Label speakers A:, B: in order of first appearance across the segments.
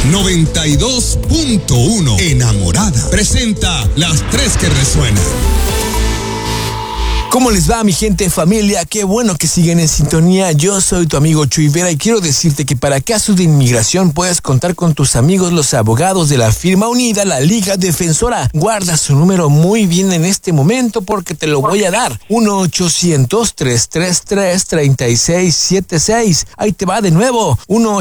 A: 92.1 Enamorada presenta las tres que resuenan.
B: ¿Cómo les va, mi gente, familia? Qué bueno que siguen en sintonía. Yo soy tu amigo Chuy Vera y quiero decirte que para casos de inmigración puedes contar con tus amigos los abogados de la firma unida, la Liga Defensora. Guarda su número muy bien en este momento porque te lo voy a dar. 1-800-333-3676. Ahí te va de nuevo.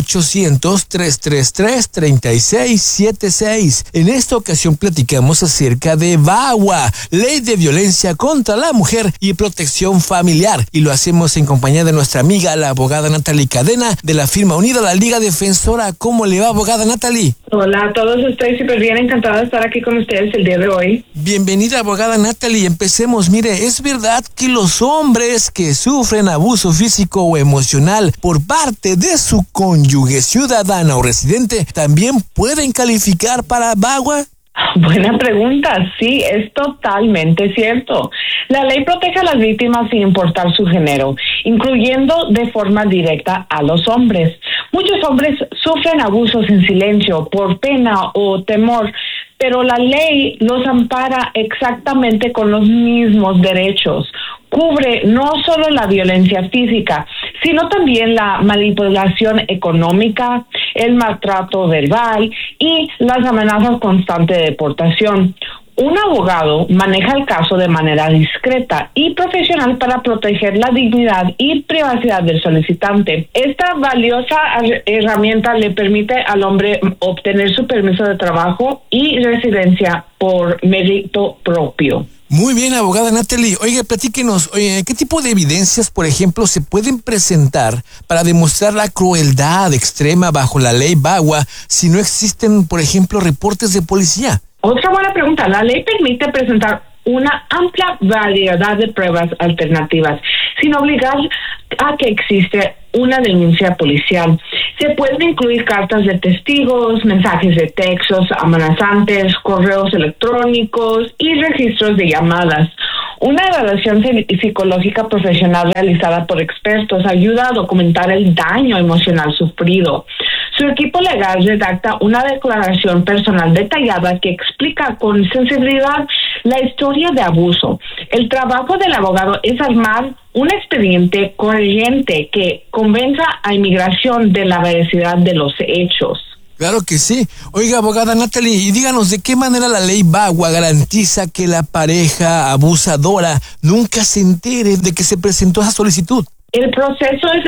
B: 1-800-333-3676. En esta ocasión platicamos acerca de VAWA, Ley de Violencia contra la Mujer y Protección Familiar, y lo hacemos en compañía de nuestra amiga, la abogada Natalie Cadena, de la firma unida, la Liga Defensora. ¿Cómo le va, abogada Natalie?
C: Hola a todos, estoy súper bien, encantada de estar aquí con ustedes el día de hoy.
B: Bienvenida, abogada Natalie. Empecemos. Mire, ¿es verdad que los hombres que sufren abuso físico o emocional por parte de su cónyuge, ciudadana o residente también pueden calificar para VAWA?
C: Buena pregunta, sí, es totalmente cierto. La ley protege a las víctimas sin importar su género, incluyendo de forma directa a los hombres. Muchos hombres sufren abusos en silencio por pena o temor, pero la ley los ampara exactamente con los mismos derechos. Cubre no solo la violencia física, sino también la manipulación económica, el maltrato verbal y las amenazas constantes de deportación. Un abogado maneja el caso de manera discreta y profesional para proteger la dignidad y privacidad del solicitante. Esta valiosa herramienta le permite al hombre obtener su permiso de trabajo y residencia por mérito propio.
B: Muy bien, abogada Natalie. Oiga, platíquenos, ¿qué tipo de evidencias, por ejemplo, se pueden presentar para demostrar la crueldad extrema bajo la ley VAWA si no existen, por ejemplo, reportes de policía?
C: Otra buena pregunta. La ley permite presentar una amplia variedad de pruebas alternativas sin obligar a que existe una denuncia policial. Se pueden incluir cartas de testigos, mensajes de textos amenazantes, correos electrónicos y registros de llamadas. Una evaluación psicológica profesional realizada por expertos ayuda a documentar el daño emocional sufrido. Su equipo legal redacta una declaración personal detallada que explica con sensibilidad la historia de abuso. El trabajo del abogado es armar un expediente coherente que convenza a inmigración de la veracidad de los hechos.
B: Claro que sí. Oiga, abogada Natalie, y díganos de qué manera la ley VAWA garantiza que la pareja abusadora nunca se entere de que se presentó esa solicitud.
C: El proceso es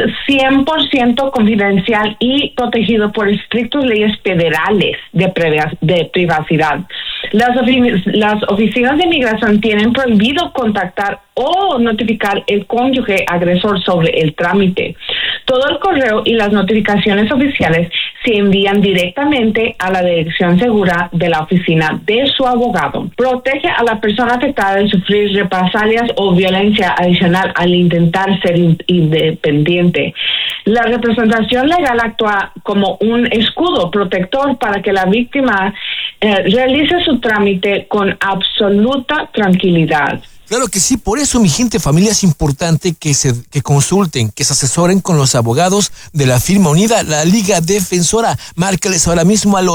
C: 100% confidencial y protegido por estrictas leyes federales de privacidad. Las oficinas de inmigración tienen prohibido contactar o notificar el cónyuge agresor sobre el trámite. Todo el correo y las notificaciones oficiales se envían directamente a la dirección segura de la oficina de su abogado. Protege a la persona afectada de sufrir represalias o violencia adicional al intentar ser independiente. La representación legal actúa como un escudo protector para que la víctima realice su trámite con absoluta tranquilidad.
B: Claro que sí, por eso, mi gente, familia, es importante que consulten, que se asesoren con los abogados de la firma unida, la Liga Defensora. Márcales ahora mismo al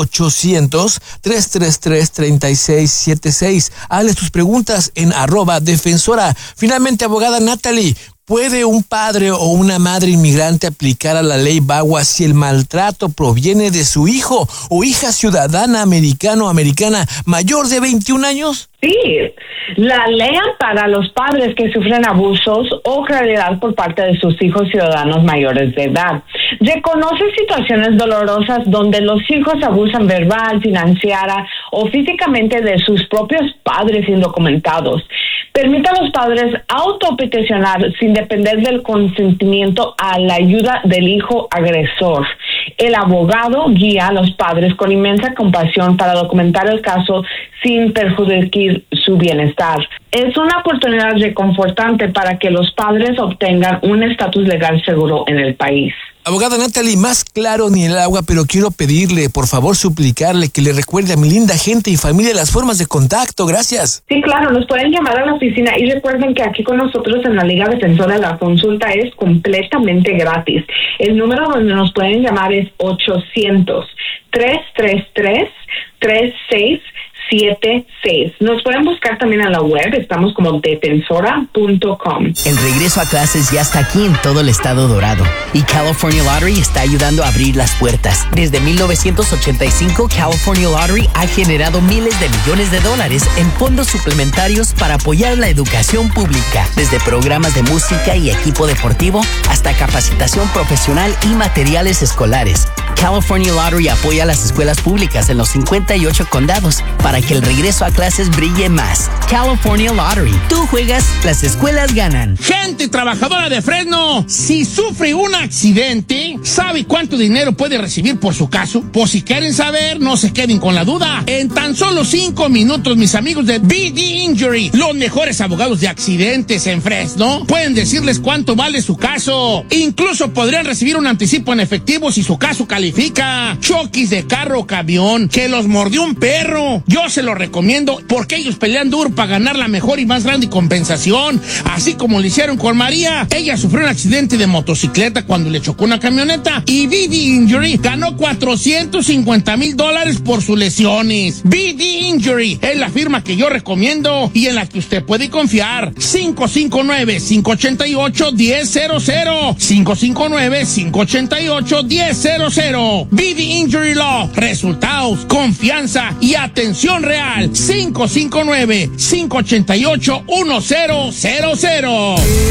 B: 800-333-3676. Hazles tus preguntas en @defensora. Finalmente, abogada Natalie, ¿puede un padre o una madre inmigrante aplicar a la ley VAWA si el maltrato proviene de su hijo o hija ciudadana americano o americana mayor de 21 años?
C: Sí, la ley ampara a los padres que sufren abusos o crueldad por parte de sus hijos ciudadanos mayores de edad. Reconoce situaciones dolorosas donde los hijos abusan verbal, financiera o físicamente de sus propios padres indocumentados. Permite a los padres autopeticionar sin depender del consentimiento a la ayuda del hijo agresor. El abogado guía a los padres con inmensa compasión para documentar el caso sin perjudicar su bienestar. Es una oportunidad reconfortante para que los padres obtengan un estatus legal seguro en el país.
B: Abogada Natalie, más claro ni el agua, pero quiero pedirle, por favor, suplicarle que le recuerde a mi linda gente y familia las formas de contacto. Gracias.
C: Sí, claro, nos pueden llamar a la oficina y recuerden que aquí con nosotros en la Liga Defensora la consulta es completamente gratis. El número donde nos pueden llamar es 333-3676. Nos pueden buscar también en la web, estamos como defensora.com.
D: El regreso a clases ya está aquí en todo el estado Dorado y California Lottery está ayudando a abrir las puertas. Desde 1985, California Lottery ha generado miles de millones de dólares en fondos suplementarios para apoyar la educación pública, desde programas de música y equipo deportivo hasta capacitación profesional y materiales escolares. California Lottery apoya a las escuelas públicas en los 58 condados para que el regreso a clases brille más. California Lottery. Tú juegas, las escuelas ganan.
E: Gente trabajadora de Fresno, si sufre un accidente, ¿sabe cuánto dinero puede recibir por su caso? Por si quieren saber, no se queden con la duda. En tan solo 5 minutos, mis amigos de BD Injury, los mejores abogados de accidentes en Fresno, pueden decirles cuánto vale su caso. Incluso podrían recibir un anticipo en efectivo si su caso califica. Choques de carro o camión, que los mordió un perro. Yo se lo recomiendo porque ellos pelean duro para ganar la mejor y más grande compensación. Así como lo hicieron con María. Ella sufrió un accidente de motocicleta cuando le chocó una camioneta y BD Injury ganó $450,000 por sus lesiones. BD Injury es la firma que yo recomiendo y en la que usted puede confiar. 559-588-1000. 559-588-1000. BD Injury Law. Resultados, confianza y atención real. 559-588-1000.